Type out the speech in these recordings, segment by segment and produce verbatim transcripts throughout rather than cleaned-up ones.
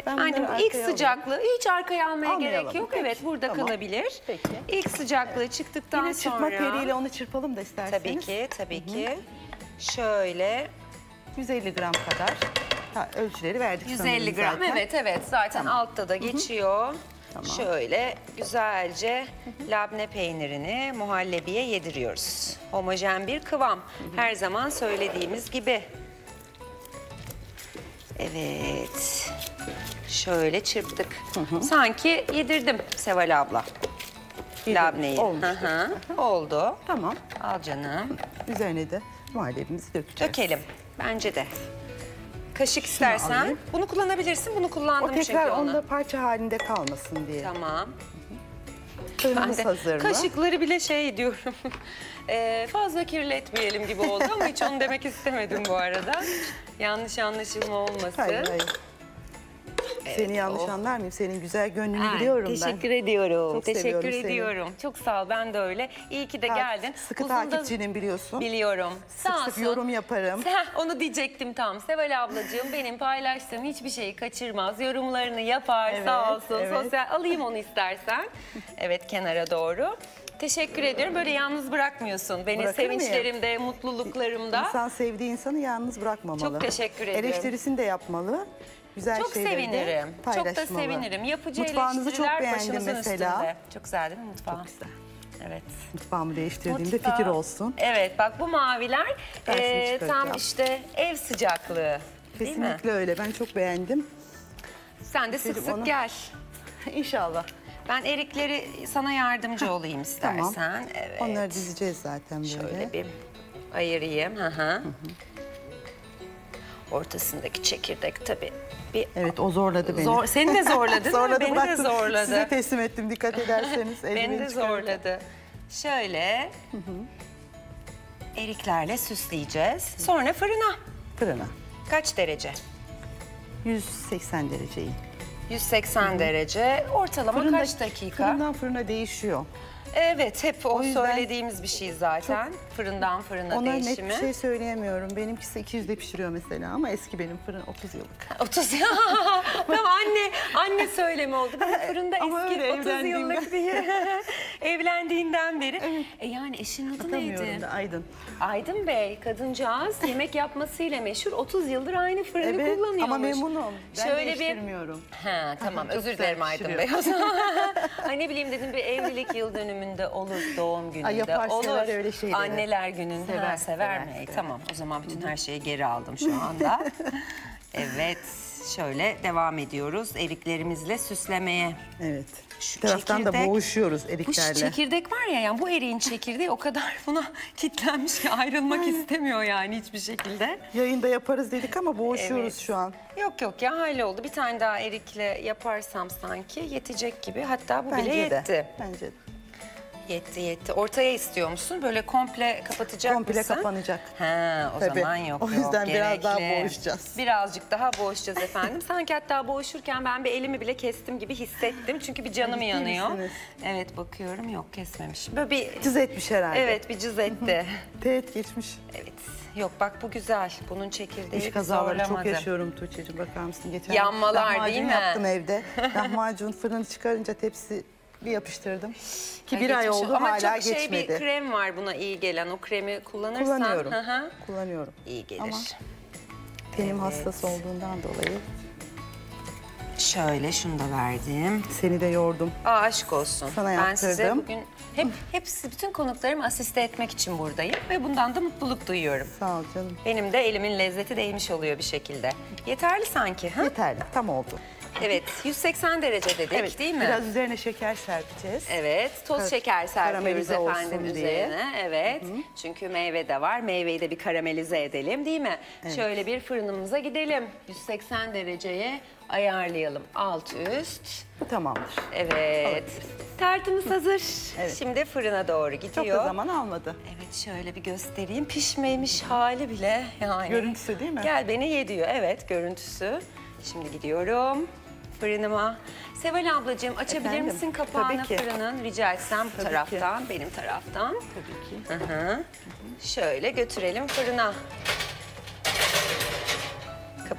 Ben Yani bunları ilk arkaya sıcaklığı hiç arkaya almaya Almayalım. gerek yok. Peki, Evet, burada tamam. kalabilir. Peki. İlk sıcaklığı çıktıktan Yine çırpma sonra. periyle onu çırpalım da isterseniz. Tabii ki, tabii ki. Şöyle yüz elli gram kadar. Ha, ölçüleri verdik yüz sanırım elli gram. zaten. Evet, evet. Zaten Tamam. altta da geçiyor. Tamam. Şöyle güzelce labne peynirini muhallebiye yediriyoruz. Homojen bir kıvam. Her zaman söylediğimiz gibi. Evet. Şöyle çırptık. Sanki yedirdim Seval abla. Yedirmiş, Labneyi. olmuştur. Hı hı, oldu. Tamam. Al canım. Üzerine de muhallebimizi dökeceğiz. Dökelim. Bence de. Kaşık istersen. alayım. Bunu kullanabilirsin. Bunu kullandım O çünkü tekrar onu. onda parça halinde kalmasın diye. Tamam. Ben Fırınımız de hazır mı? kaşıkları bile şey diyorum. Eee, fazla kirletmeyelim gibi oldu ama hiç onu demek istemedim bu arada. Yanlış anlaşılma olmasın. Hayır, hayır. Seni yanlış oh. anlar mıyım? Senin güzel gönlünü Ha, biliyorum teşekkür ben. ediyorum. Çok teşekkür seviyorum seni. ediyorum. Çok sağ ol. Ben de öyle. İyi ki de Ta- geldin. Sıkı Uzun da- takipçinin biliyorsun. Biliyorum. Sık Sağ sık olsun. yorum yaparım. Heh, onu diyecektim tam. Seval ablacığım benim paylaştığım hiçbir şeyi kaçırmaz. Yorumlarını yapar Evet, sağ olsun. evet. Sosyal alayım onu istersen. Evet, kenara doğru. Teşekkür ediyorum. Böyle yalnız bırakmıyorsun beni Bırakır mıyım? sevinçlerimde, mutluluklarımda. İnsan sevdiği insanı yalnız bırakmamalı. Çok teşekkür ediyorum. Eleştirisini de yapmalı. Güzel Çok şeyleri de sevinirim. Çok da paylaşmalı. sevinirim. Yapıcı Mutfağınızı çok eleştiriler beğendim başımızın mesela. üstünde. Çok güzel değil mi mutfağı? Çok güzel. Evet. Mutfağımı değiştirdiğimde Mutfağı- fikir olsun. Evet, bak bu maviler Tersini eee, tam çıkaracağım. işte ev sıcaklığı. Değil mi? Kesinlikle öyle. Ben çok beğendim. Sen de sık Dedim sık onu. gel. İnşallah. Ben erikleri sana yardımcı olayım istersen. Tamam. Evet. Onları dizeceğiz zaten böyle. Şöyle bir ayırayım. Hı hı. Ortasındaki çekirdek tabii bir Evet, o zorladı beni. zor. Seni de zorladı değil mi? Zorladı, Beni de bıraktım. zorladı. Size teslim ettim dikkat ederseniz. Beni eldiveni de çıkarırken. zorladı. Şöyle eriklerle süsleyeceğiz. Sonra fırına. Fırına. Kaç derece? yüz seksen dereceyi. yüz seksen derece. Ortalama kaç dakika? Fırından fırına değişiyor. Evet, hep o, O yüzden söylediğimiz bir şey zaten. Fırından fırına Ona net değişimi. bir şey söyleyemiyorum. Benimkisi iki yüzde pişiriyor mesela ama eski benim fırın otuz yıllık. otuz Tamam anne, anne söylemi oldu. Benim fırında Ama eski öyle otuz evlendiğimden. yıllık diye. Evlendiğinden beri. E yani eşinin adı Atamıyorum neydi? da Aydın. Aydın Bey, kadıncağız yemek yapmasıyla meşhur. otuz yıldır aynı fırını Evet kullanıyormuş. ama memnunum. Ben Şöyle bir değiştirmiyorum. Ha tamam, çok özür güzel dilerim Aydın Bey. pişiriyor. O zaman Ay ne bileyim dedim, bir evlilik yıl dönümünde olur, doğum gününde yapar, olur. sever öyle şeyleri. Anneler gününde Sever, sever, sever, sever, mi? sever. Tamam, o zaman bütün her şeyi geri aldım şu anda. Evet, şöyle devam ediyoruz eriklerimizle süslemeye. Evet. Şu Bir taraftan da çekirdek- boğuşuyoruz Bu eriklerle. çekirdek var ya, yani bu eriğin çekirdeği o kadar buna kitlenmiş ki ayrılmak istemiyor yani hiçbir şekilde. Yayında yaparız dedik ama boğuşuyoruz Evet. şu an. Yok yok ya, halloldu. Bir tane daha erikle yaparsam sanki yetecek gibi. Hatta bu bile Bence yetti. de. Bence de. Yetti yetti. Ortaya istiyor musun? Böyle komple kapatacak Komple mısın? kapanacak. Ha, o Tabii. zaman yok O yüzden yok. biraz daha gerekli. boğuşacağız. Birazcık daha boğuşacağız efendim. Sanki hatta boğuşurken ben bir elimi bile kestim gibi hissettim. Çünkü bir canım Ciddi yanıyor. misiniz? Evet, bakıyorum, yok kesmemiş. Böyle bir Cız etmiş herhalde. evet, bir cız etti. Teğet geçmiş. Evet. Yok bak, bu güzel. Bunun çekirdeği İş kazaları çok zorlamadı. yaşıyorum Tuğçe'cim, bakar mısın? Geçen Yanmalar lahmacun değil mi? yaptım evde. Lahmacun fırını çıkarınca tepsi bir yapıştırdım. Ki Ha, bir ay geçmiş oldu, olsun. Ama hala çok şey geçmedi. bir krem var buna iyi gelen. O kremi kullanırsan Kullanıyorum. hı hı, Kullanıyorum. iyi gelir. Ama tenim hassas olduğundan dolayı Şöyle şunu da verdim. seni de yordum. Aa, aşk olsun. Sana ben size yaptırdım. bugün hep hepsi bütün konuklarımı asiste etmek için buradayım ve bundan da mutluluk duyuyorum. Sağ ol canım. Benim de elimin lezzeti değmiş oluyor bir şekilde. Yeterli sanki. Ha? Yeterli, tam oldu. Evet, yüz seksen derece dedik Evet, değil mi? biraz üzerine şeker serpeceğiz. Evet, toz Kar- şeker serpiyoruz karamelize olsun efendim diye. üzerine. Evet, çünkü meyve de var. Meyveyi de bir karamelize edelim değil mi? Evet. Şöyle bir fırınımıza gidelim. yüz seksen dereceye ayarlayalım. Alt üst. Bu tamamdır. Evet. Tartımız hazır. Evet. Şimdi fırına doğru Çok gidiyor. da zaman almadı. Evet, şöyle bir göstereyim. Pişmemiş hali bile yani. Görüntüsü değil mi? Gel beni ye diyor. Evet, görüntüsü. Şimdi gidiyorum fırınıma. Seval ablacığım, açabilir Efendim? misin kapağını Tabii ki. fırının? Rica etsem bu Tabii taraftan, benim taraftan. Tabii ki. Hı hı. Şöyle götürelim fırına.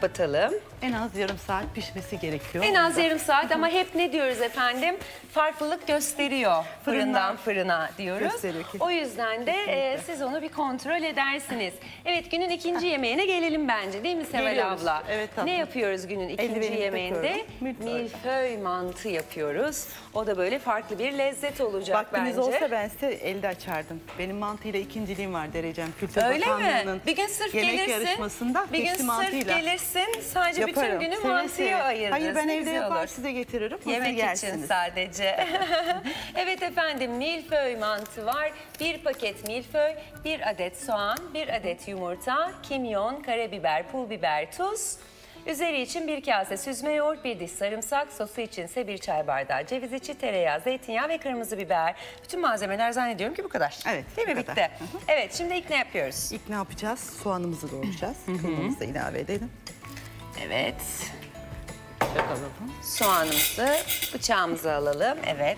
kapatalım. En az yarım saat pişmesi gerekiyor. En az yarım saat ama hep ne diyoruz efendim? Farklılık gösteriyor fırından Fırından fırına diyoruz. gösteriyor, kesinlikle. O yüzden de e, siz onu bir kontrol edersiniz. Evet, günün ikinci yemeğine gelelim bence, değil mi Seval Geliyoruz. abla? Evet, tatlım. Ne yapıyoruz günün ikinci Eldivenimi yemeğinde? takıyorum. Milföy. Milföy mantı yapıyoruz. O da böyle farklı bir lezzet olacak Vaktiniz bence. olsa ben size elde açardım. Benim mantıyla ikinciliğim var derecem. Kültür Öyle mi? Bakanlığı'nın Bir gün sırf yemek gelirsin. yarışmasında Bir gün tepsi sırf mantıyla gelirsin. Sadece yaparım. bütün günü Seve mantıya seve. ayırırız. Hayır, ben Ne evde güzel yapar olur. size getiririm. Hazır Yemek yersiniz. için sadece. Evet efendim, milföy mantı var. Bir paket milföy, bir adet soğan, bir adet yumurta, kimyon, karabiber, pul biber, tuz. Üzeri için bir kase süzme yoğurt, bir diş sarımsak, sosu içinse bir çay bardağı ceviz içi, tereyağı, zeytinyağı ve kırmızı biber. Bütün malzemeler zannediyorum ki bu kadar. Evet, Değil mi? bu Bitti. kadar. Evet, şimdi ilk ne yapıyoruz? İlk ne yapacağız? Soğanımızı doğrayacağız. Kıymamızı da ilave edelim. Evet. Alalım. Soğanımızı, bıçağımızı alalım. Evet.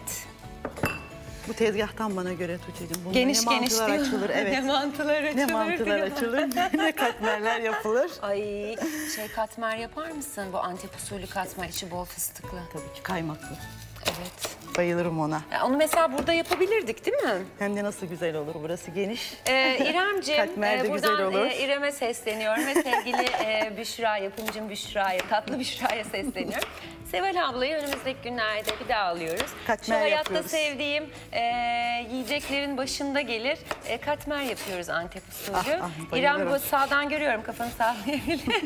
Bu tezgahtan bana göre Tuğçe'cim. Bunda Geniş ne geniş mantılar değil mi? açılır. Evet. Ne mantılar açılır. Ne mantılar değil mi? açılır, ne katmerler yapılır. Ay, şey, katmer yapar mısın? Bu Antep usulü katmer, içi bol fıstıklı. Tabii ki kaymaklı. Evet. Bayılırım ona. Ya onu mesela burada yapabilirdik değil mi? Hem de nasıl güzel olur. Burası geniş. Ee, İremciğim, Katmer de e, güzel buradan olur. e, İrem'e sesleniyorum ve sevgili e, Büşra, yapımcım Büşra'ya, tatlı Büşra'ya sesleniyorum. Seval ablayı önümüzdeki günlerde bir daha alıyoruz. Katmer Şu hayatta yapıyoruz. sevdiğim e, yiyeceklerin başında gelir. E, katmer yapıyoruz Antep usulü. Ah, ah, İrem, bayılırım. bu sağdan görüyorum, kafanı sallayabilir.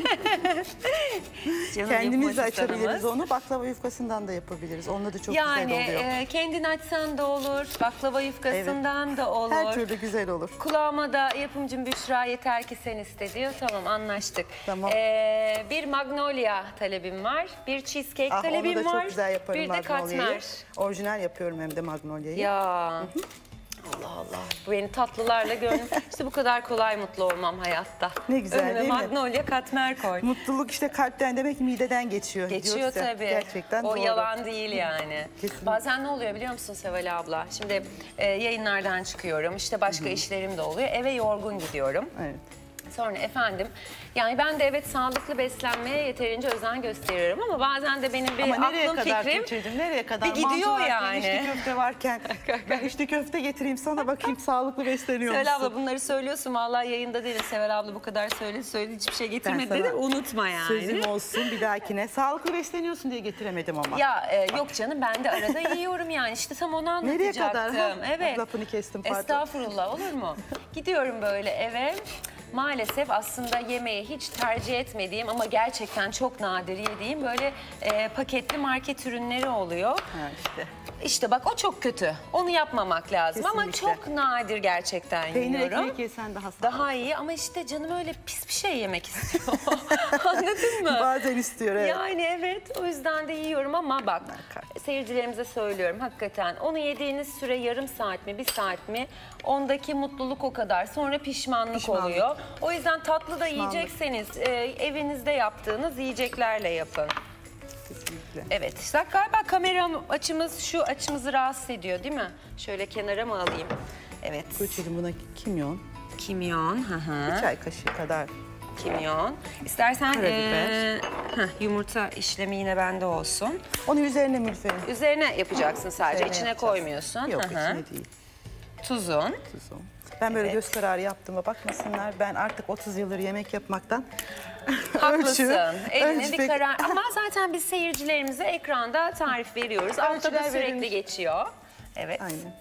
Canım, Kendimiz de yapım açabiliriz asistanımız. onu. Baklava yufkasından da yapabiliriz. Onunla da çok Yani güzel oluyor. e, kendin açsan da olur, baklava yufkasından da olur. Her türlü güzel olur. Kulağıma da yapımcım Büşra yeter ki sen iste diyor. Tamam, anlaştık. Tamam. Ee, bir magnolia talebim var. Bir cheesecake Ah, talebim onu da var. çok güzel yaparım bir de Magnolia'yı. katmer. Orijinal yapıyorum hem de Magnolia'yı. Ya. Allah Allah. Bu beni tatlılarla gönlüm. İşte bu kadar kolay mutlu olmam hayatta. Ne güzel, Önüme değil mi? magnolia katmer koy. Mutluluk işte kalpten demek ki mideden geçiyor. Geçiyor diyoruz ya. tabii. Gerçekten o doğru. yalan değil yani. Kesinlikle. Bazen ne oluyor biliyor musun Seval abla? Şimdi e, yayınlardan çıkıyorum. İşte başka işlerim de oluyor. Eve yorgun gidiyorum. Evet. Sonra efendim, yani ben de evet sağlıklı beslenmeye yeterince özen gösteriyorum ama bazen de benim bir Ama nereye aklım kadar fikrim Tuğçe'cim, nereye kadar? bir gidiyor Mantı varken, yani. içli köfte varken ben içli köfte getireyim sana bakayım sağlıklı besleniyor musun? Seval abla bunları söylüyorsun, vallahi yayında dedim Seval abla bu kadar söyledi söyledi hiçbir şey getirmedi sana dedi, unutma yani. Sözüm olsun bir dahakine. Sağlıklı besleniyorsun diye getiremedim ama. Ya e, yok canım, ben de arada yiyorum yani, işte tam onu Nereye anlatacaktım. kadar? Ha? Evet. Lafını kestim, pardon. Estağfurullah, olur mu? Gidiyorum böyle eve. Maalesef aslında yemeği hiç tercih etmediğim ama gerçekten çok nadir yediğim böyle e, paketli market ürünleri oluyor. Ha işte. İşte bak, o çok kötü. Onu yapmamak lazım ama Kesinlikle. çok nadir gerçekten Peynir yiyorum. ekmek yesen daha sağlıklı. Daha iyi ama işte canım öyle pis bir şey yemek istiyor. Anladın mı? Bazen istiyor evet. Yani evet, o yüzden de yiyorum ama bak, seyircilerimize söylüyorum hakikaten, onu yediğiniz süre yarım saat mi bir saat mi, ondaki mutluluk o kadar, sonra pişmanlık, Pişmanlık. oluyor. O yüzden tatlı da Pişmanlık. yiyecekseniz e, evinizde yaptığınız yiyeceklerle yapın. Kesinlikle. Evet, işte galiba kamera açımız şu açımızı rahatsız ediyor değil mi? Şöyle kenara mı alayım? Evet. Tuğçe'cim buna kimyon, Kimyon, hı hı. bir çay kaşığı kadar. Kimyon. İstersen Karabiber. eee, heh, yumurta işlemi yine bende olsun. Onu üzerine milföy. Üzerine yapacaksın sadece, Üzerine içine yapacağız. koymuyorsun. Yok Hı hı. içine değil. Tuzun. Tuzum. Ben böyle Evet. göz kararı yaptığıma bakmasınlar. Ben artık otuz yıldır yemek yapmaktan Haklısın. ölçü- Eline ölçü bir pek- karar. Ama zaten biz seyircilerimize ekranda tarif veriyoruz. Altta da Ölçüler sürekli verilmiş. geçiyor. Evet. Aynen.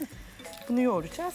Bunu yoğuracağız.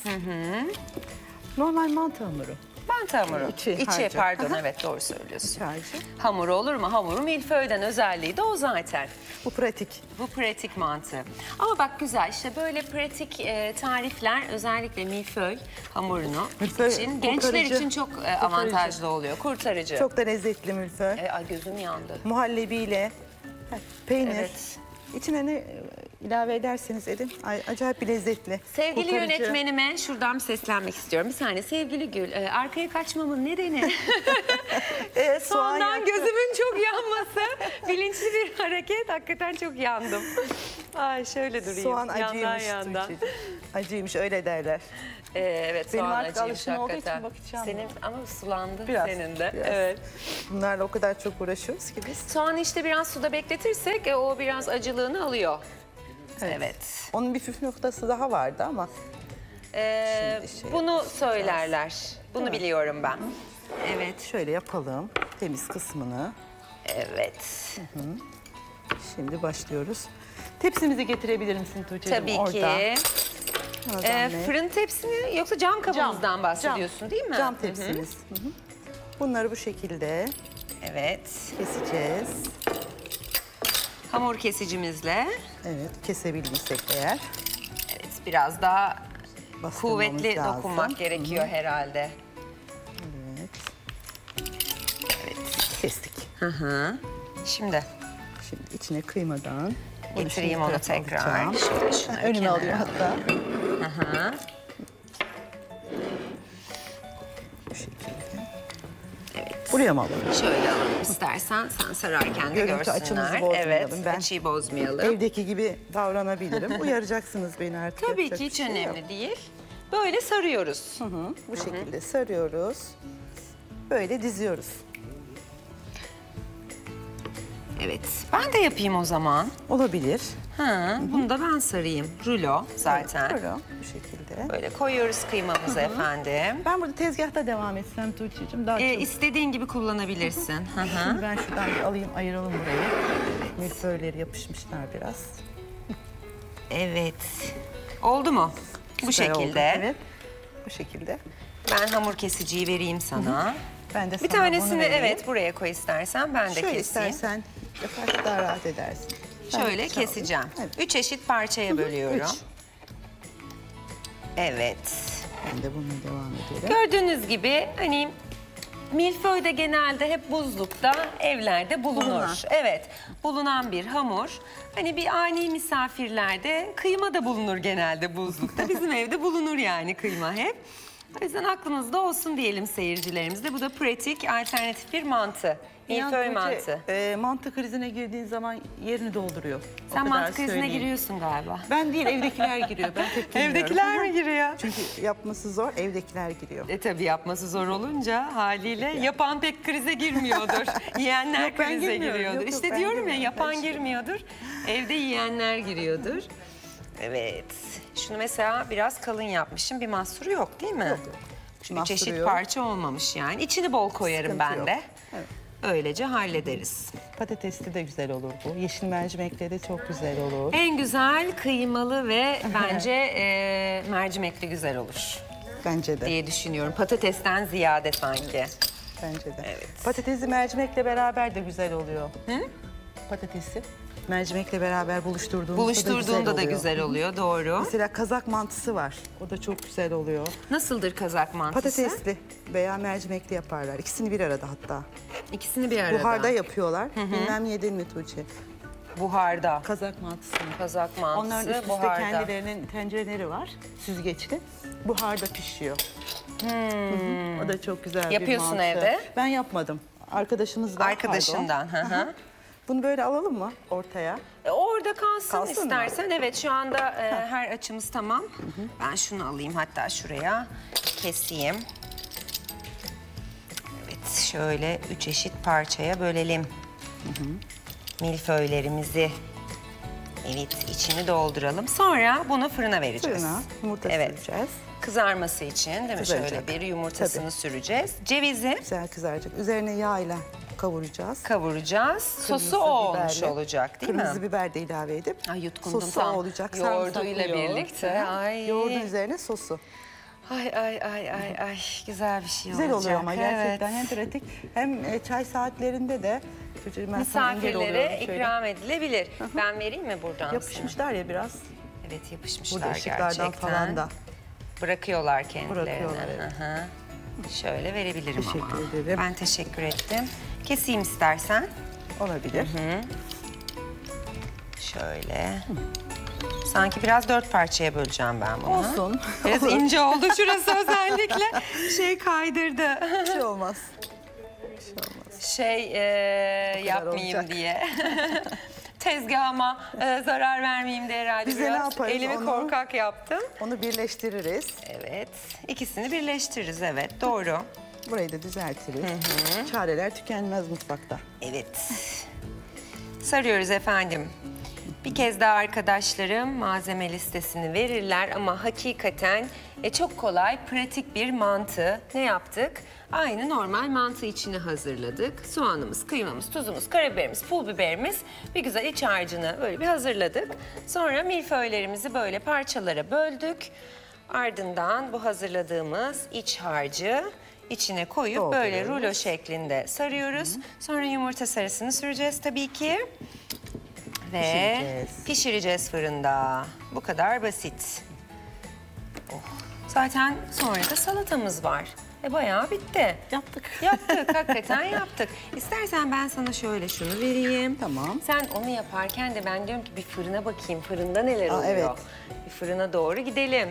Normal mantı hamuru. Mantı hamuru. İçi İçi, harcı. pardon, Aha. evet doğru söylüyorsun. Harcı. Hamuru olur mu? Hamuru milföyden, özelliği de o zaten. Bu pratik. Bu pratik mantı. Ama bak güzel, işte böyle pratik e, tarifler özellikle milföy hamurunu Milföy için, gençler kurtarıcı. için çok e, avantajlı oluyor. Kurtarıcı. Çok da lezzetli milföy. E, ay gözüm yandı. Muhallebiyle, heh, peynir. Evet. İçine ne ilave ederseniz edin. Ay, acayip bir lezzetli. Sevgili kurtarıcı. yönetmenime şuradan bir seslenmek istiyorum. Bir saniye sevgili Gül, e, arkaya kaçmamın nedeni e, soğandan yaktı. gözümün çok yanması. Bilinçli bir hareket. Hakikaten çok yandım. Ay şöyle durayım. Soğan yandan acıymış yandan. Tuğçe'cim. Acıymış öyle derler. Ee, evet Benim soğan artık acıymış alışım olduğu için hakikaten. bakacağım. Senin ama sulandı Biraz, senin de. biraz. Evet. Bunlarla o kadar çok uğraşıyoruz ki biz. Soğanı işte biraz suda bekletirsek e, o biraz acılığını alıyor. Evet. Onun bir püf noktası daha vardı ama Ee, Şimdi şey bunu yapacağız. söylerler. Bunu biliyorum ben. Evet. şöyle yapalım. Temiz kısmını. Evet. Şimdi başlıyoruz. Tepsimizi getirebilir misin Tuğçe'cim? Tabii orada? ki. Bana Ee, zahmet. fırın tepsini yoksa cam kabımızdan Cam, bahsediyorsun cam. değil mi? Cam Hı hı. tepsimiz. Hı hı. Bunları bu şekilde Evet. keseceğiz. Hamur kesicimizle. Evet, kesebildiysek eğer. Evet, biraz daha Bastırmamız kuvvetli lazım. dokunmak gerekiyor herhalde. Evet. Kestik. Hı hı. Şimdi Şimdi içine kıymadan bunu getireyim şimdi onu tarafa tekrar. alacağım. Şöyle şunları Önüme kenara alıyorum hatta. Hı. Bu şekilde. Buraya mı alalım? Şöyle alalım istersen sen sararken de Görüntü açımızı görsünler. bozmayalım. Evet, Ben- açıyı bozmayalım. Evdeki gibi davranabilirim. Uyaracaksınız beni artık. Tabii yapacak ki bir hiç şey yok. önemli değil. Böyle sarıyoruz. Hı hı, bu şekilde sarıyoruz. Böyle diziyoruz. Evet, ben de yapayım o zaman. Olabilir. Ha, bunu da ben sarayım. Rulo zaten. Böyle bu şekilde. Böyle koyuyoruz kıymamızı efendim. Ben burada tezgahta devam etsem Tuğçe'cim daha Ee, çok. istediğin gibi kullanabilirsin. Hı hı. Şimdi ben şuradan bir alayım, ayıralım burayı. Milföyleri yapışmışlar biraz. Evet. Oldu mu? Bu Süper oldu. şekilde. Evet. Bu şekilde. Ben hamur kesiciyi vereyim sana. Ben de Bir sana bunu tanesini vereyim. evet buraya koy istersen ben de Şöyle keseyim. istersen yaparsa daha rahat edersin. Ben Şöyle de çalayım. keseceğim. Evet. Üç eşit parçaya bölüyorum. üç. Evet. Ben de bununla devam edelim. Gördüğünüz gibi hani milföy de genelde hep buzlukta, evlerde bulunur. Bulunan. Evet, bulunan bir hamur. Hani bir ani misafirlerde kıyma da bulunur genelde buzlukta. Bizim evde bulunur yani kıyma hep. O yüzden aklınızda olsun diyelim seyircilerimizde. Bu da pratik, alternatif bir mantı. İnan Milföy Tuğçe, mantı. e, mantı krizine girdiğin zaman yerini dolduruyor. O Sen kadar mantı krizine söyleyeyim. giriyorsun galiba. Ben değil, evdekiler giriyor. Ben pek girmiyorum. Evdekiler mi giriyor? Çünkü yapması zor, evdekiler giriyor. E tabii yapması zor olunca haliyle yapan pek krize girmiyordur. Yiyenler Yok, ben krize girmiyorum. giriyordur. Yok, yok, işte ben diyorum ya girmiyorum. yapan Ben şey- girmiyordur. Evde yiyenler giriyordur. Evet. Şunu mesela biraz kalın yapmışım. Bir mahsuru yok değil mi? Yok, yok. Çünkü Mahsuru çeşit yok. parça olmamış yani. İçini bol koyarım Sıkıntı ben yok. de. Evet. Öylece hallederiz. Patatesli de güzel olur bu. Yeşil mercimekle de çok güzel olur. En güzel kıymalı ve bence e, mercimekli güzel olur Bence de. diye düşünüyorum. Patatesten ziyade sanki. Bence de. Evet. Patatesi mercimekle beraber de güzel oluyor. Hı? Patatesi mercimekle beraber buluşturduğumuzda Buluşturduğunda da da güzel oluyor. güzel oluyor, doğru. Mesela kazak mantısı var. O da çok güzel oluyor. Nasıldır kazak mantısı? Patatesli veya mercimekli yaparlar. İkisini bir arada hatta. İkisini bir arada. Buharda yapıyorlar. Bilmem yedin mi Tuğçe? Buharda. Kazak mantısını. Kazak mantısı Onların üst üste buharda. kendilerinin tencereleri var. Süzgeçli. Buharda pişiyor. Hı hı. O da çok güzel bir Hmm. Yapıyorsun mantı. evde. Ben yapmadım. Arkadaşımız var. Arkadaşından. Hı pardon. hı. Bunu böyle alalım mı ortaya? E, Orada kalsın, Kalsın mı? istersen. Evet şu anda e, her açımız tamam. Ben şunu alayım hatta şuraya keseyim. Evet şöyle üç eşit parçaya bölelim. Milföylerimizi. Evet içini dolduralım. Sonra bunu fırına vereceğiz. Fırına yumurta Evet. süreceğiz. Kızarması için değil mi? Kızaracak. Şöyle bir yumurtasını Tabii. süreceğiz. Cevizi Güzel kızaracak. Üzerine yağ ile kavuracağız. kavuracağız. Sosu Kırmızı o olmuş biberle. olacak değil Kırmızı mi? biber de ilave edip. Ay yutkundum sosu tam. olacak. Yoğurduyla sarımsaklı yoğurt. birlikte. Hı hı. Ay. Yoğurdun üzerine sosu. Ay ay ay ay ay güzel bir şey Güzel olacak. oluyor ama gerçekten Evet. hem pratik hem e, çay saatlerinde de çocuğum ben sana engel Misafirlere oluyorum şöyle. ikram edilebilir. Ben vereyim mi buradan? Yapışmışlar ya biraz. sana? Evet yapışmışlar Burada ışıklardan gerçekten. falan da. Bırakıyorlar kendilerini. Bırakıyorlar, evet. Hı hı. Şöyle verebilirim Teşekkür ama. ederim. Ben teşekkür ettim. Keseyim istersen. Olabilir. Şöyle. Sanki biraz dört parçaya böleceğim ben bunu. Olsun. Biraz ince oldu şurası özellikle. Şey kaydırdı. Bir şey olmaz. Bir şey olmaz. Şey e, yapmayayım olacak. diye. Tezgahıma e, zarar vermeyeyim diye herhalde Biz de ne biraz yaparız elimi onu? korkak yaptım. Onu birleştiririz. Evet. İkisini birleştiririz, evet, doğru. Burayı da düzeltiriz. Çareler tükenmez mutfakta. Evet. Sarıyoruz efendim. Bir kez daha arkadaşlarım malzeme listesini verirler ama hakikaten e, çok kolay, pratik bir mantı. Ne yaptık? Aynı normal mantı içini hazırladık. Soğanımız, kıymamız, tuzumuz, karabiberimiz, pul biberimiz, bir güzel iç harcını böyle bir hazırladık. Sonra milföylerimizi böyle parçalara böldük. Ardından bu hazırladığımız iç harcı içine koyup böyle Dolduruyoruz. rulo şeklinde sarıyoruz. Sonra yumurta sarısını süreceğiz tabii ki. Ve Pişireceğiz. pişireceğiz fırında. Bu kadar basit. Oh. Zaten sonra da salatamız var. E bayağı bitti. Yaptık. Yaptık, hakikaten yaptık. İstersen ben sana şöyle şunu vereyim. Tamam. Sen onu yaparken de ben diyorum ki bir fırına bakayım. Fırında neler Aa, oluyor? evet. Bir fırına doğru gidelim.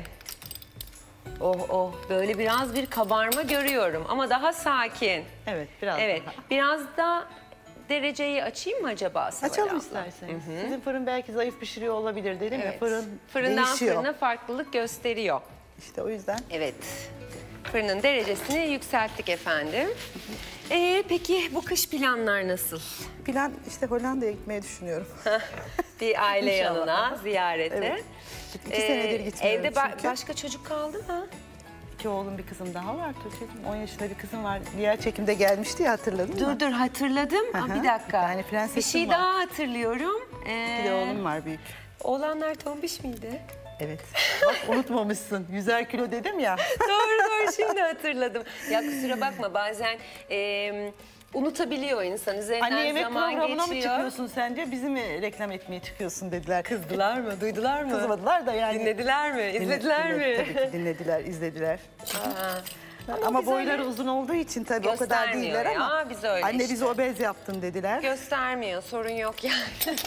Oh oh, böyle biraz bir kabarma görüyorum ama daha sakin. Evet, biraz Evet, daha. biraz da dereceyi açayım mı acaba Seval Açalım abla? isterseniz. Sizin fırın belki zayıf pişiriyor olabilir dedim ya. Evet. Fırın Fırından değişiyor. fırına farklılık gösteriyor. İşte o yüzden. Evet. Fırının derecesini yükselttik efendim. Ee, peki bu kış planlar nasıl? Plan işte Hollanda'ya gitmeyi düşünüyorum. Bir aile İnşallah. yanına ziyarete. Evet. İki Ee, senedir gitmiyorum Evde ba- çünkü. başka çocuk kaldı mı? İki oğlum bir kızım daha var Tuğçe'cim. on yaşında bir kızım var. Diğer çekimde gelmişti ya, hatırladın Dur mı? dur hatırladım. Aa, Hı hı. bir dakika. Bir tane prensesim Bir şey var. daha hatırlıyorum. Ee, Bir de oğlum var büyük. Oğlanlar tombiş miydi? Evet. Bak unutmamışsın. Yüzer kilo dedim ya. Doğru doğru şimdi hatırladım. Ya kusura bakma bazen e, unutabiliyor insan. Üzerinden Anne yemek zaman programına mı geçiyor. çıkıyorsun sence? Bizi mi reklam etmeye çıkıyorsun dediler. Kızdılar mı? Duydular mı? Kızmadılar da yani. Dinlediler mi? Dinle- İzlediler dinle- mi? Tabii ki dinlediler, izlediler. Aa, Ama, biz öyle boyları uzun olduğu için tabii o kadar göstermiyor değiller ama. ya, biz öyle Anne işte. bizi obez yaptın dediler. göstermiyor. Sorun yok yani.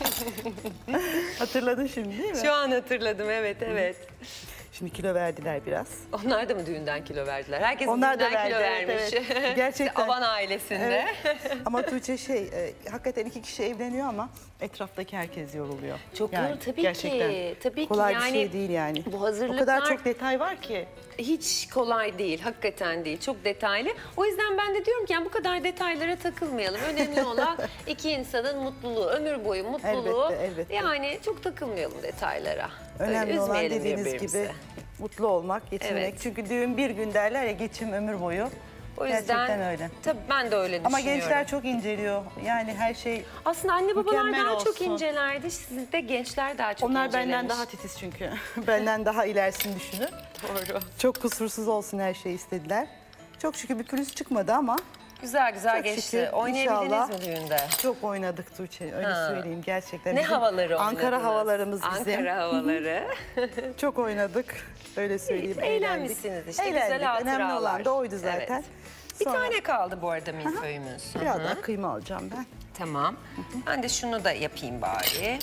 Hatırladın şimdi değil mi? Şu an hatırladım. Evet, evet. Şimdi kilo verdiler biraz. Onlar da mı düğünden kilo verdiler? Herkes Onlar da düğünden kilo verdi, evet, vermiş. evet. Gerçekten. Avan ailesinde. Evet. Ama Tuğçe şey, e, hakikaten iki kişi evleniyor ama etraftaki herkes yoruluyor. Çok yoruluyor, tabii gerçekten ki, tabii ki. kolay Yani bir şey değil yani. bu O hazırlıklar- kadar çok detay var ki. Hiç kolay değil, hakikaten değil. Çok detaylı. O yüzden ben de diyorum ki yani bu kadar detaylara takılmayalım. Önemli olan iki insanın mutluluğu, ömür boyu mutluluğu. Elbette, elbette. Yani çok takılmayalım detaylara. Öyle Önemli olan üzmeyelim dediğiniz birbirimizi. gibi mutlu olmak, geçinmek. Evet. Çünkü düğün bir gün derler ya, geçim ömür boyu. O yüzden Gerçekten öyle. tabii ben de öyle Ama düşünüyorum. gençler çok inceliyor. Yani her şey. Aslında anne babalar mükemmel daha çok olsun. incelerdi. Sizde gençler daha çok Onlar incelemiş. benden daha titiz çünkü. Benden daha ilerisini düşünür. Doğru. Çok kusursuz olsun her şey istediler. Çok şükür bir pürüz çıkmadı ama Güzel güzel Çok geçti. şükür, Oynayabildiniz inşallah. mi düğünde? çok oynadık Tuğçe. Öyle Ha. söyleyeyim gerçekten. Ne Bizim havaları Ankara oynadınız? havalarımız bizim. Ankara havaları. Çok oynadık. Öyle söyleyeyim. Eğlenmişsiniz işte. Eğlendik. Güzel hatıralar. Önemli olan da oydu zaten. Evet. Bir Sonra tane kaldı bu arada milföyümüz. biraz Hı hı. daha kıyma alacağım ben. Tamam. Ben de şunu da yapayım bari.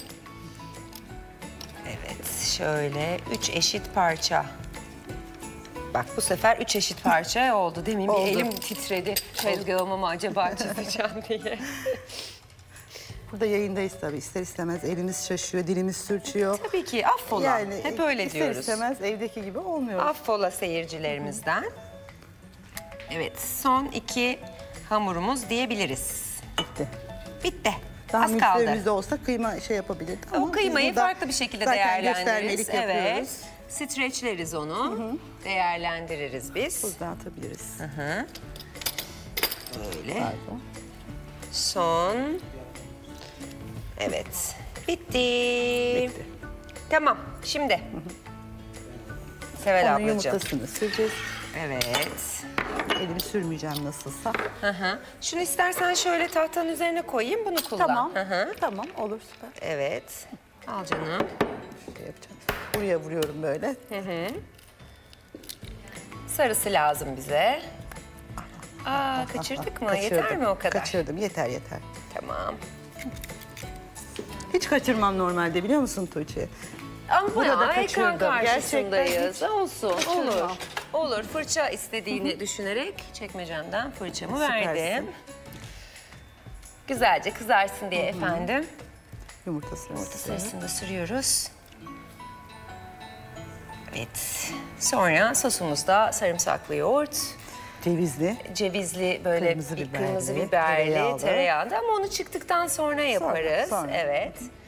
Evet, şöyle üç eşit parça. Bak bu sefer üç eşit parça oldu. Demin bir Oldu. elim titredi. Tezgahıma mı acaba çizeceğim diye. Burada yayındayız tabii. İster istemez elimiz şaşıyor, dilimiz sürçüyor. Tabii ki affola. Hep öyle ister diyoruz. istemez evdeki gibi olmuyor. Affola seyircilerimizden. Evet, son iki hamurumuz diyebiliriz. Bitti. Bitti. Daha Az kaldı. milföyümüzde olsa kıyma şey yapabilirdik ama O kıymayı biz burada farklı bir şekilde zaten değerlendiririz. göstermelik Evet. yapıyoruz. Streçleriz onu. Değerlendiririz biz. Buzda atabiliriz. Böyle. Pardon. Son. Evet. Bitti. Bitti. Tamam. Şimdi. Sevel Onun ablacığım. yumurtasını süreceğiz. Evet. Elimi sürmeyeceğim nasılsa. Hı hı. Şunu istersen şöyle tahtanın üzerine koyayım. Bunu kullan. Tamam. Hı hı. Tamam olur süper. Evet. Al canım. Şöyle yapacağım. Buraya vuruyorum böyle. Sarısı lazım bize. Aa, kaçırdık mı? Yeter Kaçırdım. mi o kadar? Kaçırdım. Yeter yeter. Tamam. Hiç kaçırmam normalde, biliyor musun Tuğçe? Ama Burada da bayağı ekran kaçırdım. karşısındayız. Gerçekten Olsun, olur. kaçırmam. Olur, fırça istediğini düşünerek çekmecemden fırçamı Süpersin. verdim. Güzelce kızarsın diye efendim. Yumurta sarısı. Sarısını da sürüyoruz. Evet. Sonra sosumuzda sarımsaklı yoğurt, Cevizli. cevizli böyle Kırmızı biberli, kırmızı biberli tereyağlı. tereyağında ama onu çıktıktan sonra yaparız. sonra. Evet.